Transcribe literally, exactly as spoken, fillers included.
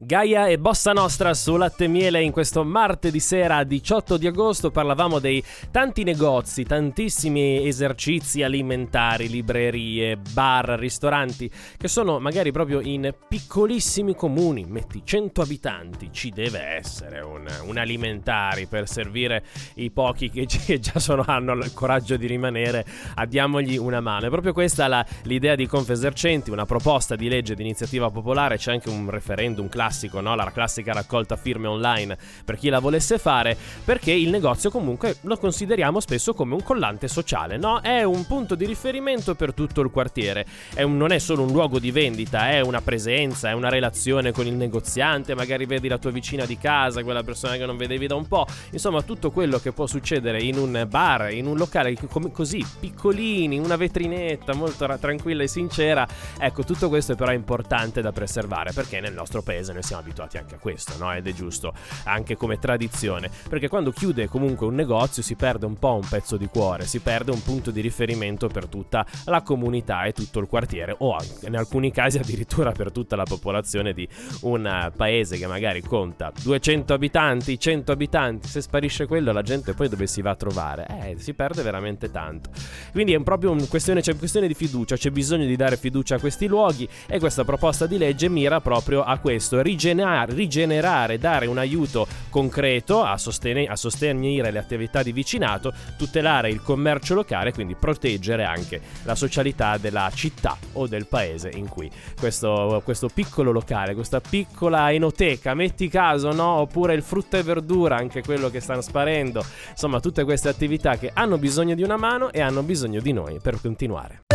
Gaia e Bossa Nostra su Latte e Miele in questo martedì sera diciotto di agosto. Parlavamo dei tanti negozi, tantissimi esercizi alimentari, librerie, bar, ristoranti che sono magari proprio in piccolissimi comuni, metti cento abitanti, ci deve essere un, un alimentari per servire i pochi che, che già sono, hanno il coraggio di rimanere, a diamogli una mano. È proprio questa la, l'idea di Confesercenti, una proposta di legge di iniziativa popolare. C'è anche un referendum classico, no? La classica raccolta firme online per chi la volesse fare, perché il negozio comunque lo consideriamo spesso come un collante sociale, no? È un punto di riferimento per tutto il quartiere, è un, non è solo un luogo di vendita, è una presenza, è una relazione con il negoziante, magari vedi la tua vicina di casa, quella persona che non vedevi da un po', insomma tutto quello che può succedere in un bar, in un locale come così piccolini, una vetrinetta molto ra- tranquilla e sincera. Ecco, tutto questo è però importante da preservare, perché nel nostro paese noi siamo abituati anche a questo, no? Ed è giusto anche come tradizione, perché quando chiude comunque un negozio si perde un po' un pezzo di cuore, si perde un punto di riferimento per tutta la comunità e tutto il quartiere, o anche in alcuni casi addirittura per tutta la popolazione di un paese che magari conta duecento abitanti, cento abitanti. Se sparisce quello, la gente poi dove si va a trovare? Eh, si perde veramente tanto. Quindi è proprio un questione, c'è questione di fiducia, c'è bisogno di dare fiducia a questi luoghi, e questa proposta di legge mira proprio a questo: rigenerare, rigenerare dare un aiuto concreto a, sostenere, a sostenere le attività di vicinato, tutelare il commercio locale, quindi proteggere anche la socialità della città o del paese in cui questo, questo piccolo locale, questa piccola enoteca, metti caso, no? Oppure il frutta e verdura, anche quello che stanno sparendo, insomma tutte queste attività che hanno bisogno di una mano e hanno bisogno di noi per continuare.